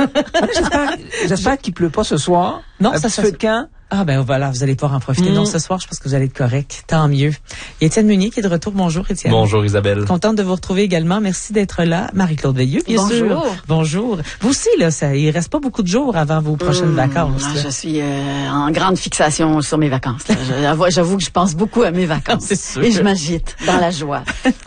J'espère qu'il pleut pas ce soir. Non, un ça petit feu de camp. Ah ben voilà, vous allez pouvoir en profiter. Non, ce soir, je pense que vous allez être correct. Tant mieux. Et Étienne Meunier qui est de retour. Bonjour Étienne. Bonjour Isabelle. Contente de vous retrouver également. Merci d'être là. Marie-Claude Veilleux, bien sûr. Bonjour. Vous aussi, là, il reste pas beaucoup de jours avant vos prochaines vacances. Je suis en grande fixation sur mes vacances. J'avoue que je pense beaucoup à mes vacances. C'est sûr. Et je m'agite dans la joie.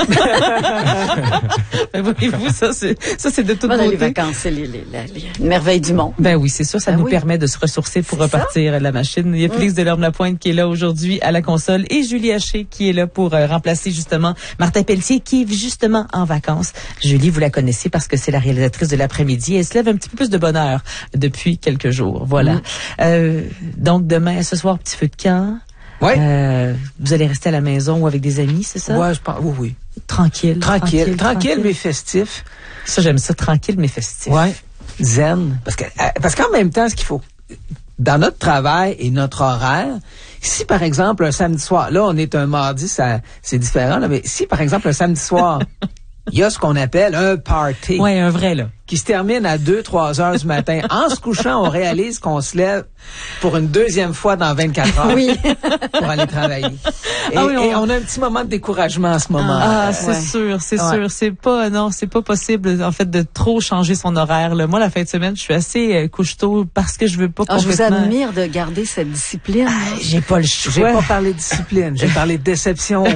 Voyez-vous, ça c'est de toute beauté. Les vacances, c'est les merveilles du monde. Ben oui, c'est sûr, ça nous permet de se ressourcer pour repartir la machine. Il y a Félix Delorme-Lapointe qui est là aujourd'hui à la console et Julie Haché qui est là pour remplacer justement Martin Pelletier qui est justement en vacances. Julie, vous la connaissez parce que c'est la réalisatrice de l'après-midi. Elle se lève un petit peu plus de bonne heure depuis quelques jours. Voilà. Donc demain, ce soir, petit feu de camp. Oui. Vous allez rester à la maison ou avec des amis, c'est ça? Ouais, je pense. Oui. Tranquille, mais festif. Ça, j'aime ça, tranquille mais festif. Ouais. Zen. Parce qu'en même temps, ce qu'il faut, dans notre travail et notre horaire, si par exemple un samedi soir, là on est un mardi, c'est différent, là, mais si par exemple un samedi soir, il y a ce qu'on appelle un party. Ouais, un vrai là. Qui se termine à 2-3 heures du matin. En se couchant, on réalise qu'on se lève pour une deuxième fois dans 24 heures. Oui. Pour aller travailler. Et on a un petit moment de découragement en ce moment. C'est sûr. C'est pas possible, en fait, de trop changer son horaire, là. Moi, la fin de semaine, je suis assez couche-tôt parce que je veux pas complètement... Je vous admire de garder cette discipline. J'ai pas le choix. J'ai pas parlé de discipline. J'ai parlé de déception.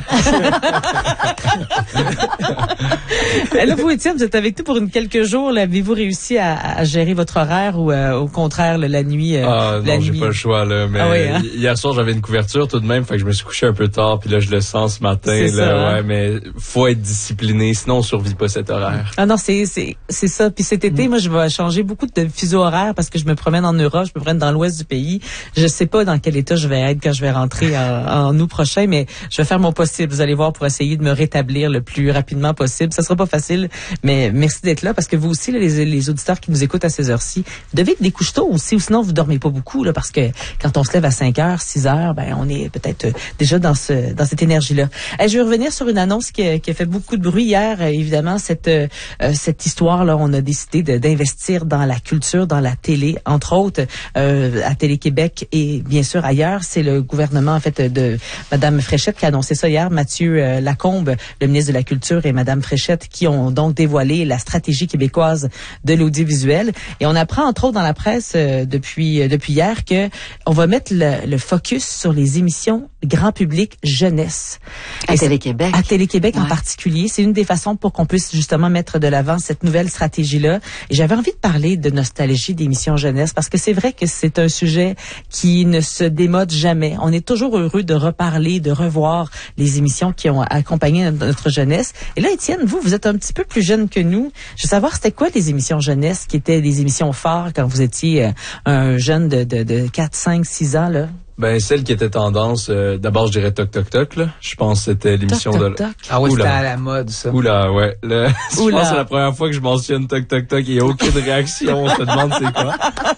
Là, vous, Étienne, vous êtes avec nous pour quelques jours. Avez-vous réussi à gérer votre horaire ou au contraire la nuit? Non, j'ai pas le choix là. Mais hier soir j'avais une couverture tout de même, fait que je me suis couché un peu tard, puis là je le sens ce matin. C'est là, ça, ouais, mais faut être discipliné, sinon on survit pas cet horaire. Ah non, c'est ça. Puis cet été, moi je vais changer beaucoup de fuseaux horaires parce que je me promène en Europe, je me promène dans l'ouest du pays. Je sais pas dans quel état je vais être quand je vais rentrer en août prochain, mais je vais faire mon possible. Vous allez voir pour essayer de me rétablir le plus rapidement possible. Ça sera pas facile, mais merci d'être là parce que vous aussi, là, les auditeurs qui nous écoutent à ces heures-ci, vous devez être des couche-tôt aussi, ou sinon vous dormez pas beaucoup, là, parce que quand on se lève à 5h, 6h, ben, on est peut-être déjà dans cette énergie-là. Je vais revenir sur une annonce qui a fait beaucoup de bruit hier, évidemment, cette histoire-là, on a décidé d'investir dans la culture, dans la télé, entre autres, à Télé-Québec et bien sûr ailleurs. C'est le gouvernement, en fait, de Madame Fréchette qui a annoncé ça hier. Mathieu Lacombe, le ministre de la Culture, et Madame Fréchette qui ont donc dévoilé la stratégie québécoise de l'audiovisuel. Et on apprend, entre autres, dans la presse depuis hier que on va mettre le focus sur les émissions grand public jeunesse. À Télé-Québec. À Télé-Québec en particulier. C'est une des façons pour qu'on puisse justement mettre de l'avant cette nouvelle stratégie-là. Et j'avais envie de parler de nostalgie d'émissions jeunesse parce que c'est vrai que c'est un sujet qui ne se démode jamais. On est toujours heureux de reparler, de revoir les émissions qui ont accompagné notre jeunesse. Et là, Étienne, vous êtes un petit peu plus jeune que nous. Je veux savoir, c'était quoi les émissions jeunesse qui étaient des émissions phares quand vous étiez un jeune de 4, 5, 6 ans, là? Ben, celle qui était tendance, d'abord, je dirais Toc Toc Toc, là. Je pense que c'était l'émission de... Ah oui, c'était à la mode, ça. Oula, ouais. Je pense que c'est la première fois que je mentionne Toc Toc Toc. Il n'y a aucune réaction. On se demande c'est quoi.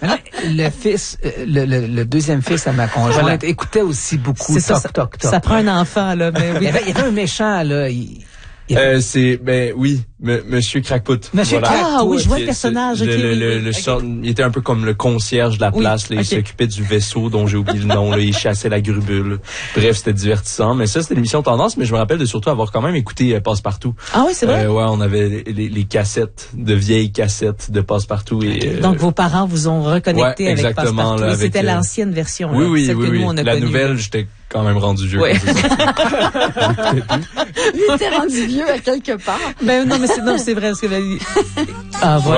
Le deuxième fils à ma conjointe écoutait aussi beaucoup Toc Toc Toc. Ça prend un enfant, là. Mais oui. Il y avait un méchant, là. Monsieur Crackpot. Monsieur Crackpot. Ah oui, je vois le personnage. Il était un peu comme le concierge de la place. Là, il s'occupait du vaisseau dont j'ai oublié le nom. Là, il chassait la grubule. Bref, c'était divertissant. Mais ça, c'était l'émission Tendance. Mais je me rappelle de surtout avoir quand même écouté Passe-Partout. Ah oui, c'est vrai? Ouais, on avait les cassettes, de vieilles cassettes de Passe-Partout. Et, donc, vos parents vous ont reconnecté avec Passe-Partout. Là, c'était l'ancienne version. Oui, celle que nous, on a la connue. nouvelle, j'étais quand même rendu vieux. Ouais. Il était rendu vieux à quelque part. Ben non, mais c'est vrai. Parce que, voilà.